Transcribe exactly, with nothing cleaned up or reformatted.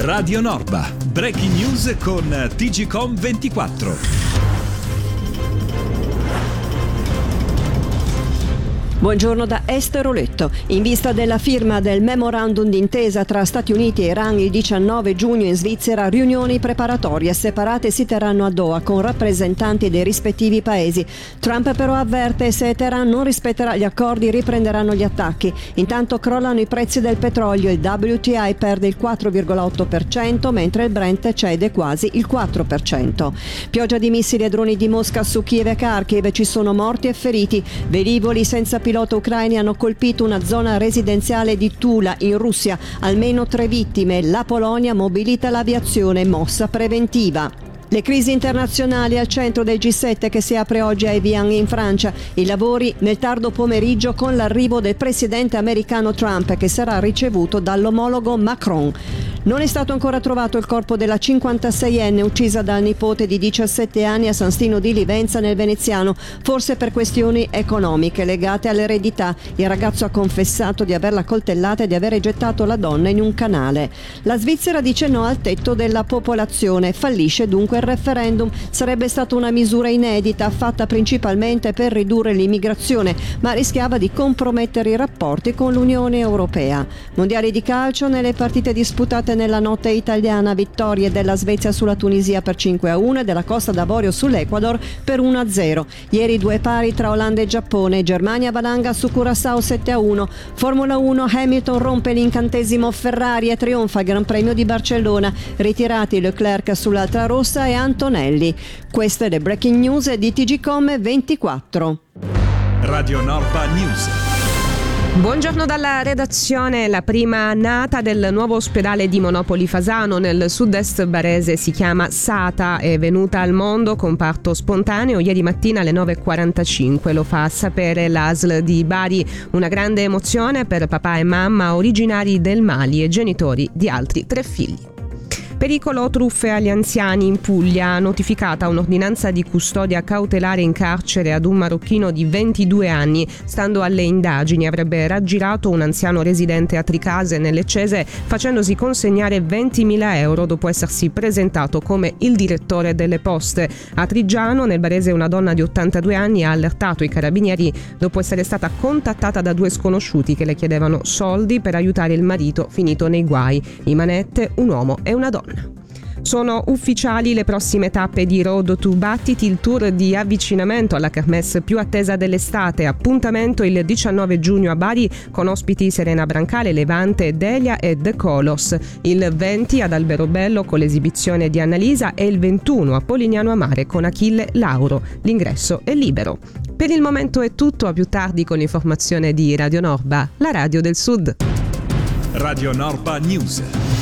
Radio Norba, breaking news con T G Com ventiquattro. Buongiorno da Esther Oletto. In vista della firma del memorandum d'intesa tra Stati Uniti e Iran il diciannove giugno in Svizzera, riunioni preparatorie separate si terranno a Doha con rappresentanti dei rispettivi paesi. Trump però avverte: se Teheran non rispetterà gli accordi riprenderanno gli attacchi. Intanto crollano i prezzi del petrolio, il W T I perde il quattro virgola otto per cento mentre il Brent cede quasi il quattro per cento. Pioggia di missili e droni di Mosca su Kiev e Kharkiv, ci sono morti e feriti. Velivoli senza pilota ucraini hanno colpito una zona residenziale di Tula in Russia, almeno tre vittime. La Polonia mobilita l'aviazione, mossa preventiva. Le crisi internazionali al centro del G sette che si apre oggi a Evian in Francia. I lavori nel tardo pomeriggio con l'arrivo del presidente americano Trump, che sarà ricevuto dall'omologo Macron. Non è stato ancora trovato il corpo della cinquantaseienne uccisa dal nipote di diciassette anni a San Stino di Livenza nel Veneziano, forse per questioni economiche legate all'eredità. Il ragazzo ha confessato di averla coltellata e di aver gettato la donna in un canale. La Svizzera dice no al tetto della popolazione, fallisce dunque il referendum. Sarebbe stata una misura inedita, fatta principalmente per ridurre l'immigrazione, ma rischiava di compromettere i rapporti con l'Unione Europea. Mondiali di calcio, nelle partite disputate nella notte italiana, vittorie della Svezia sulla Tunisia per cinque a uno e della Costa d'Avorio sull'Ecuador per uno a zero. Ieri due pari tra Olanda e Giappone, Germania valanga su Curaçao sette a uno. Formula uno, Hamilton rompe l'incantesimo Ferrari e trionfa al Gran Premio di Barcellona, ritirati Leclerc sull'altra rossa e Antonelli. Queste le breaking news di T G Com ventiquattro. Radio Norba News. Buongiorno dalla redazione. La prima nata del nuovo ospedale di Monopoli Fasano nel sud-est barese si chiama Sata, è venuta al mondo con parto spontaneo ieri mattina alle nove e quarantacinque, lo fa sapere l'A S L di Bari. Una grande emozione per papà e mamma originari del Mali e genitori di altri tre figli. Pericolo truffe agli anziani in Puglia, notificata un'ordinanza di custodia cautelare in carcere ad un marocchino di ventidue anni. Stando alle indagini avrebbe raggirato un anziano residente a Tricase nel Leccese facendosi consegnare ventimila euro dopo essersi presentato come il direttore delle poste. A Trigiano, nel barese, una donna di ottantadue anni ha allertato i carabinieri dopo essere stata contattata da due sconosciuti che le chiedevano soldi per aiutare il marito finito nei guai. In manette un uomo e una donna. Sono ufficiali le prossime tappe di Road to Battiti, il tour di avvicinamento alla kermesse più attesa dell'estate. Appuntamento il diciannove giugno a Bari con ospiti Serena Brancale, Levante, Delia e The Colors. Il venti ad Alberobello con l'esibizione di Annalisa e il ventuno a Polignano a Mare con Achille Lauro. L'ingresso è libero. Per il momento è tutto, a più tardi con l'informazione di Radio Norba, la radio del Sud. Radio Norba News.